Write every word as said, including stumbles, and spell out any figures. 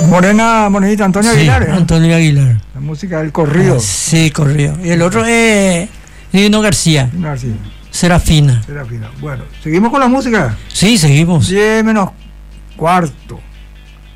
Morena, Morenita, Antonio sí, Aguilar. ¿eh? Antonio Aguilar. La música del corrido. Ah, sí, corrido. Y el otro es Nino García. Nino García. Serafina. Serafina. Bueno, seguimos con la música. Sí, seguimos. diez menos cuarto.